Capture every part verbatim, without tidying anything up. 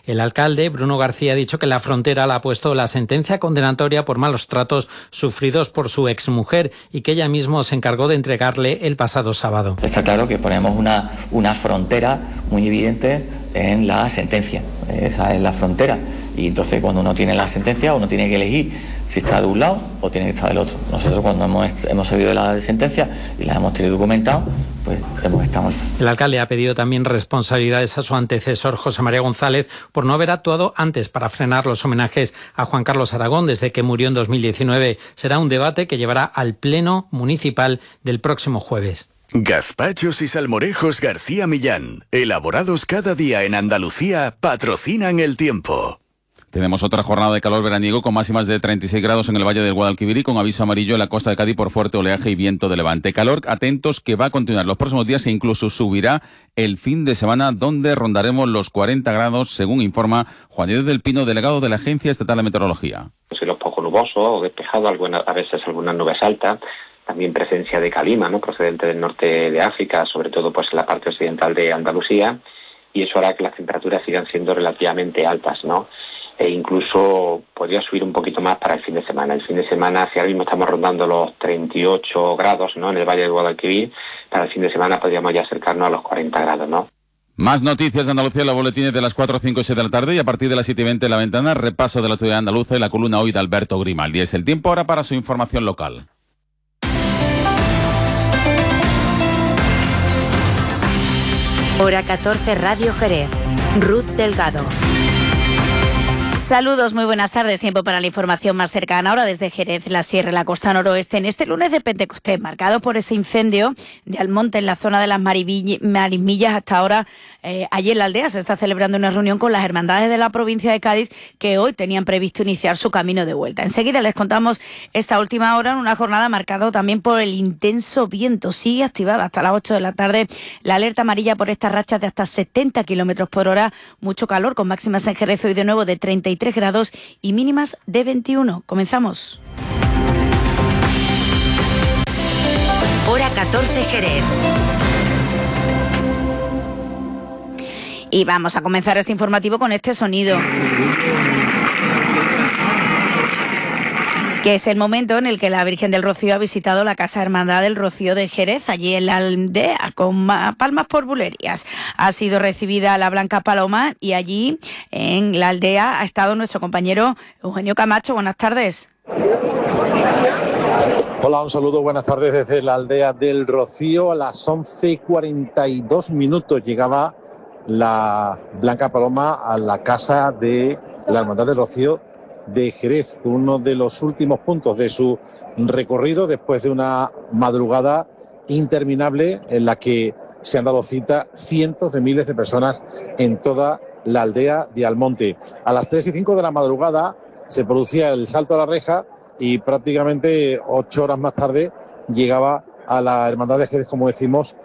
El alcalde, Bruno García, ha dicho que la Frontera le ha puesto la sentencia condenatoria por malos tratos sufridos por su exmujer y que ella mismo se encargó de entregarle el pasado sábado. Está claro que ponemos una, una frontera muy evidente en la sentencia. Esa es la frontera. Y entonces cuando uno tiene la sentencia, uno tiene que elegir si está de un lado o tiene que estar del otro. Nosotros cuando hemos, hemos salido de la sentencia y la hemos tenido documentado, pues hemos estado. El alcalde ha pedido también responsabilidades a su antecesor José María González por no haber actuado antes para frenar los homenajes a Juan Carlos Aragón desde que murió en dos mil diecinueve. Será un debate que llevará al Pleno Municipal del próximo jueves. Gazpachos y salmorejos García Millán, elaborados cada día en Andalucía, patrocinan el tiempo. Tenemos otra jornada de calor veraniego con máximas de treinta y seis grados en el Valle del Guadalquivir y con aviso amarillo en la costa de Cádiz por fuerte oleaje y viento de levante. Calor, atentos, que va a continuar los próximos días e incluso subirá el fin de semana, donde rondaremos los cuarenta grados, según informa Juan Diego del Pino, delegado de la Agencia Estatal de Meteorología. Cielos poco nubosos o despejados, a veces algunas nubes altas. También presencia de calima, ¿no?, procedente del norte de África, sobre todo pues en la parte occidental de Andalucía, y eso hará que las temperaturas sigan siendo relativamente altas, ¿no? E incluso podría subir un poquito más para el fin de semana. El fin de semana, si ahora mismo estamos rondando los treinta y ocho grados, ¿no?, en el Valle del Guadalquivir, para el fin de semana podríamos ya acercarnos a los cuarenta grados, ¿no? Más noticias de Andalucía en los boletines de las cuatro, cinco y siete de la tarde y a partir de las siete y veinte en La Ventana, repaso de la actualidad andaluza y la columna hoy de Alberto Grimaldi. Es el tiempo ahora para su información local. Hora catorce, Radio Jerez. Ruth Delgado. Saludos, muy buenas tardes. Tiempo para la información más cercana ahora desde Jerez, la Sierra y la Costa Noroeste. En este lunes de Pentecostés, marcado por ese incendio de Almonte en la zona de las Marimillas, hasta ahora, eh, allí en la aldea se está celebrando una reunión con las hermandades de la provincia de Cádiz que hoy tenían previsto iniciar su camino de vuelta. Enseguida les contamos esta última hora en una jornada marcada también por el intenso viento. Sigue activada hasta las ocho de la tarde la alerta amarilla por estas rachas de hasta setenta kilómetros por hora. Mucho calor con máximas en Jerez hoy de nuevo de treinta y tres grados y mínimas de veintiuno. Comenzamos. Hora catorce, Jerez. Y vamos a comenzar este informativo con este sonido, que es el momento en el que la Virgen del Rocío ha visitado la Casa Hermandad del Rocío de Jerez, allí en la aldea, con palmas por bulerías. Ha sido recibida la Blanca Paloma y allí, en la aldea, ha estado nuestro compañero Eugenio Camacho. Buenas tardes. Hola, un saludo, buenas tardes desde la aldea del Rocío. A las once y cuarenta y dos minutos llegaba la Blanca Paloma a la Casa de la Hermandad del Rocío de Jerez, uno de los últimos puntos de su recorrido después de una madrugada interminable en la que se han dado cita cientos de miles de personas en toda la aldea de Almonte. A las tres y cinco de la madrugada se producía el salto a la reja y prácticamente ocho horas más tarde llegaba a la Hermandad de Jerez, como decimos,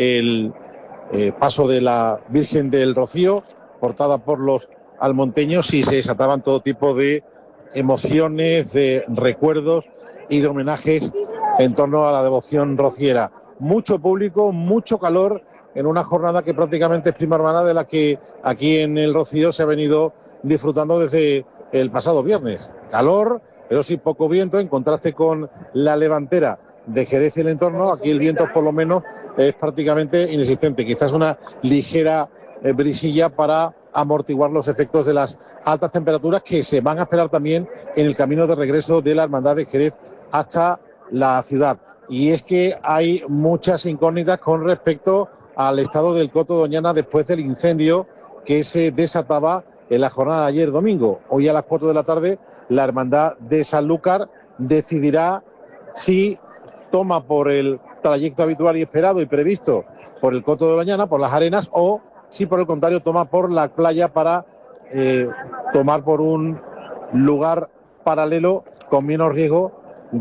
el eh, paso de la Virgen del Rocío, portada por los almonteños, y se desataban todo tipo de emociones, de recuerdos y de homenajes en torno a la devoción rociera. Mucho público, mucho calor en una jornada que prácticamente es prima hermana de la que aquí en el Rocío se ha venido disfrutando desde el pasado viernes. Calor, pero sí poco viento, en contraste con la levantera de Jerez y el entorno. Aquí el viento por lo menos es prácticamente inexistente, quizás una ligera eh, brisilla para amortiguar los efectos de las altas temperaturas que se van a esperar también en el camino de regreso de la Hermandad de Jerez hasta la ciudad. Y es que hay muchas incógnitas con respecto al estado del Coto Doñana después del incendio que se desataba en la jornada de ayer domingo. Hoy a las cuatro de la tarde la Hermandad de Sanlúcar decidirá si toma por el trayecto habitual y esperado y previsto por el Coto de Doñana, por las arenas, o si por el contrario toma por la playa para eh, tomar por un lugar paralelo con menos riesgo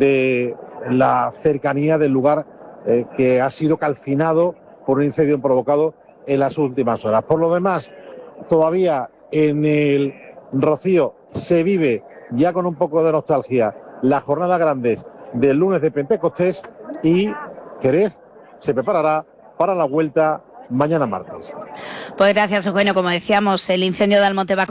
de la cercanía del lugar eh, que ha sido calcinado por un incendio provocado en las últimas horas. Por lo demás, todavía en el Rocío se vive ya con un poco de nostalgia la jornada grandes del lunes de Pentecostés, y Jerez se preparará para la vuelta mañana martes. Pues gracias, Eugenio. Como decíamos, el incendio de Almonte va